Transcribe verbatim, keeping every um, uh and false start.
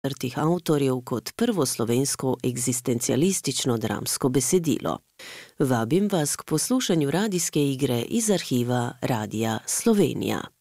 trtih avtorjev kot prvo slovensko eksistencialistično dramsko besedilo. Vabim vas k poslušanju radijske igre iz arhiva Radia Slovenija.